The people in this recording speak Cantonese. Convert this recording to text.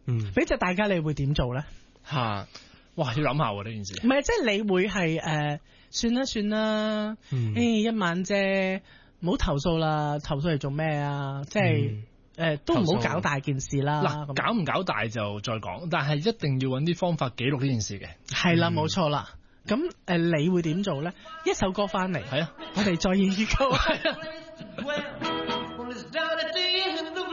俾隻大家你會點做咧？ 吓，哇，要諗下喎呢件事。 唔係，即係你會係算啦，一晚啫，唔好投訴啦，投訴嚟做咩啊？即係都唔好搞大件事啦。 嗱，搞唔搞大就再講，但係一定要揾啲方法記錄呢件事嘅。 係啦，冇錯啦。咁你會點做咧？一首歌翻嚟， 係啊， 我哋再研究。